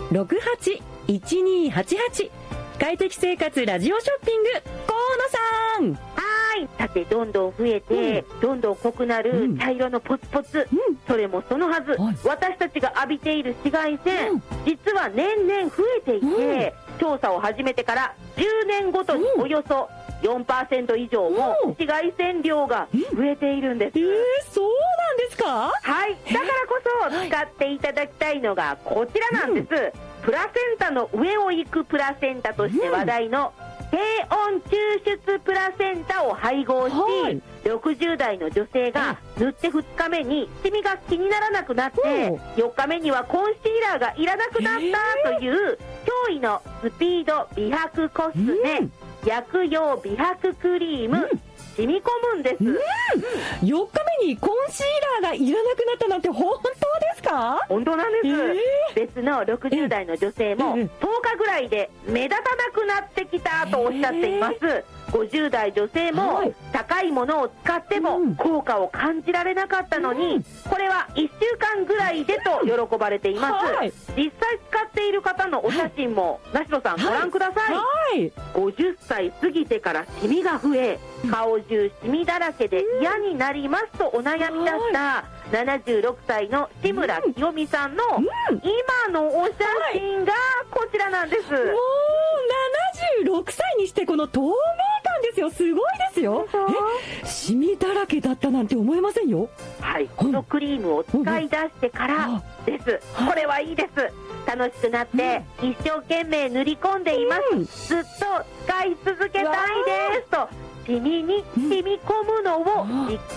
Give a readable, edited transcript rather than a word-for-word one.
08-1288快適生活ラジオショッピング、河野さん。 さて、どんどん増えて、どんどん濃くなる茶色のポツポツ、それもそのはず、私たちが浴びている紫外線、実は年々増えていて、調査を始めてから10年ごとにおよそ 4% 以上も紫外線量が増えているんです。 そうなんですか？ はい、だからこそ使っていただきたいのがこちらなんです、プラセンタの上を行くプラセンタとして話題の低温抽出プラセンタを配合し、60代の女性が塗って2日目にシミが気にならなくなって、4日目にはコンシーラーがいらなくなったという驚異のスピード美白コスメ、薬用美白クリーム、染み込むんです。 4日目にコンシーラーがいらなくなったなんて本当ですか？ 本当なんです、別の60代の女性も10日ぐらいで目立たなくなってきたとおっしゃっています。50代女性も高いものを使っても効果を感じられなかったのに、これは1週間ぐらいでと喜ばれています、実際使っている方のお写真も梨野さんご覧ください、50歳過ぎてからシミが増え、顔中シミだらけで嫌になりますとお悩みだした76歳の志村清美さんの今のお写真がこちらなんです。もう 76歳にしてこの透明感ですよ。すごいですよ。シミだらけだったなんて思えませんよ。 はい、このクリームを使い出してからです。これはいいです。楽しくなって一生懸命塗り込んでいます、ずっと使い続けたいですとシミに染み込むのを実